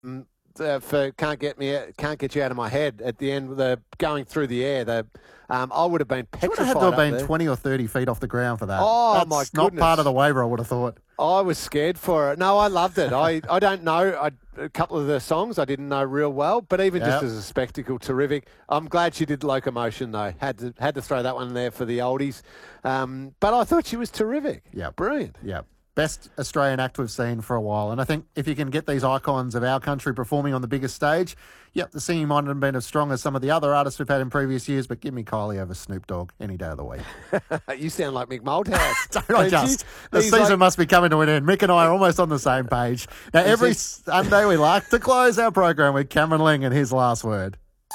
for can't get you out of my head at the end. The going through the air. I would have been petrified. Would have had to have been 20 or 30 feet off the ground for that. Oh, That's my not goodness. part of the waiver, I would have thought. I was scared for it. No, I loved it. I don't know. A couple of the songs I didn't know real well, but even just as a spectacle, terrific. I'm glad she did Locomotion, though. Had to throw that one there for the oldies. But I thought she was terrific. Yeah. Brilliant. Yeah. Best Australian act we've seen for a while. And I think if you can get these icons of our country performing on the biggest stage, the singing might not have been as strong as some of the other artists we've had in previous years, but give me Kylie over Snoop Dogg any day of the week. You sound like Mick Malthouse. Don't I just? The season must be coming to an end. Mick and I are almost on the same page. Now, every Sunday we like to close our program with Cameron Ling and his last word.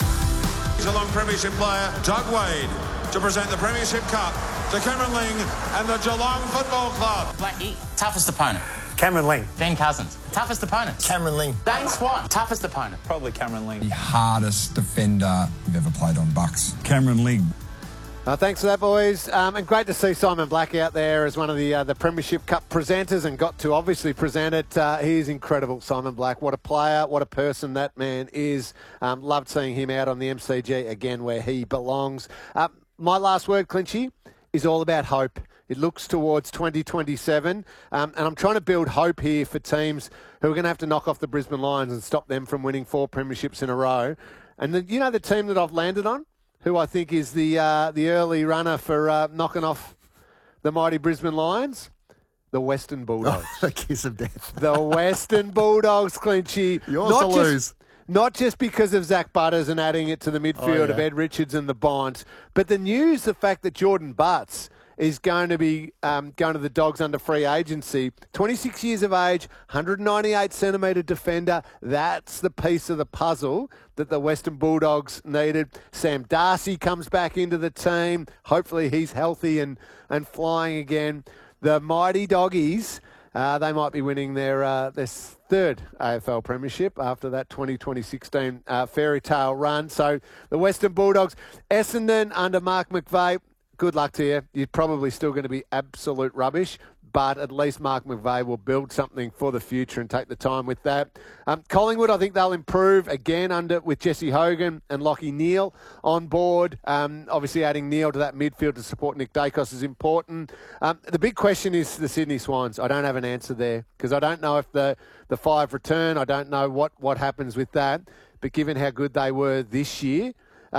Geelong Premiership player Doug Wade to present the Premiership Cup to Cameron Ling and the Geelong Football Club. Blackie, toughest opponent. Cameron Ling. Ben Cousins, toughest opponent. Cameron Ling. Dane Swan, toughest opponent. Probably Cameron Ling. The hardest defender you've ever played on Bucks. Cameron Ling. Thanks for that, boys. And great to see Simon Black out there as one of the Premiership Cup presenters and got to obviously present it. He is incredible, Simon Black. What a player, what a person that man is. Loved seeing him out on the MCG again where he belongs. My last word, Clinchy, is all about hope. It looks towards 2027, and I'm trying to build hope here for teams who are going to have to knock off the Brisbane Lions and stop them from winning 4 premierships in a row. And the team that I've landed on, who I think is the early runner for knocking off the mighty Brisbane Lions, the Western Bulldogs. The kiss of death. The Western Bulldogs, Clinchy. Yours to lose. Not just because of Zach Butters and adding it to the midfield of Ed Richards and the Bonds, but the fact that Jordan Butts is going to be going to the Dogs under free agency. 26 years of age, 198 centimetre defender. That's the piece of the puzzle that the Western Bulldogs needed. Sam Darcy comes back into the team. Hopefully he's healthy and flying again. The mighty Doggies, they might be winning their third AFL premiership after that 2016 fairy tale run. So the Western Bulldogs, Essendon under Mark McVeigh, good luck to you. You're probably still going to be absolute rubbish, but at least Mark McVeigh will build something for the future and take the time with that. Collingwood, I think they'll improve again with Jesse Hogan and Lachie Neale on board. Obviously, adding Neale to that midfield to support Nick Dacos is important. The big question is the Sydney Swans. I don't have an answer there because I don't know if the 5 return. I don't know what happens with that. But given how good they were this year,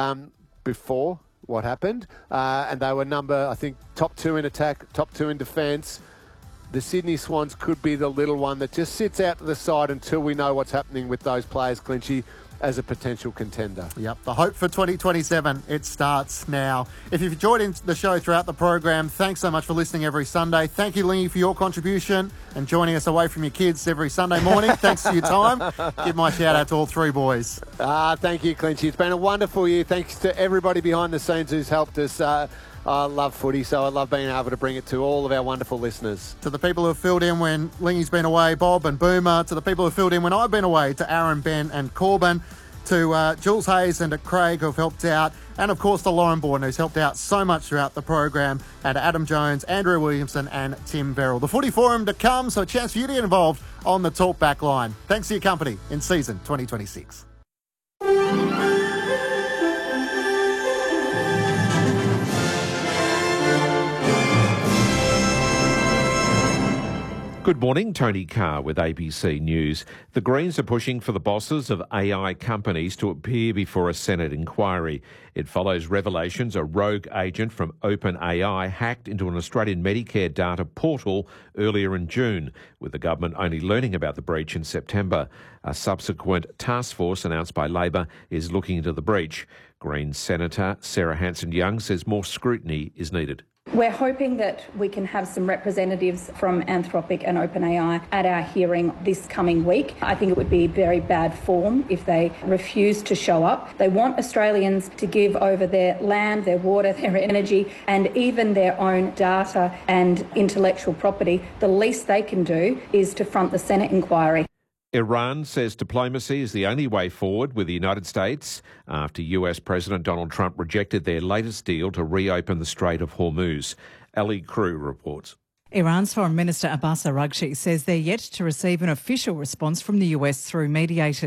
before what happened, and they were top 2 in attack, top 2 in defence. The Sydney Swans could be the little one that just sits out to the side until we know what's happening with those players, Clinchy, as a potential contender. Yep, the hope for 2027, it starts now. If you've enjoyed the show throughout the program, thanks so much for listening every Sunday. Thank you, Lingy, for your contribution and joining us away from your kids every Sunday morning. Thanks for your time. Give my shout out to all 3 boys. Thank you, Clinchy. It's been a wonderful year. Thanks to everybody behind the scenes who's helped us. I love footy, so I love being able to bring it to all of our wonderful listeners. To the people who have filled in when Lingy's been away, Bob and Boomer. To the people who have filled in when I've been away, to Aaron, Ben and Corbin. To Jules Hayes and to Craig who have helped out. And, of course, to Lauren Borden who's helped out so much throughout the program. And to Adam Jones, Andrew Williamson and Tim Verrill. The footy forum to come, so a chance for you to get involved on the Talkback line. Thanks for your company in season 2026. Good morning, Tony Carr with ABC News. The Greens are pushing for the bosses of AI companies to appear before a Senate inquiry. It follows revelations a rogue agent from OpenAI hacked into an Australian Medicare data portal earlier in June, with the government only learning about the breach in September. A subsequent task force announced by Labor is looking into the breach. Greens Senator Sarah Hanson-Young says more scrutiny is needed. We're hoping that we can have some representatives from Anthropic and OpenAI at our hearing this coming week. I think it would be very bad form if they refuse to show up. They want Australians to give over their land, their water, their energy, and even their own data and intellectual property. The least they can do is to front the Senate inquiry. Iran says diplomacy is the only way forward with the United States after US President Donald Trump rejected their latest deal to reopen the Strait of Hormuz. Ali Crew reports. Iran's Foreign Minister Abbas Araghchi says they're yet to receive an official response from the US through mediators.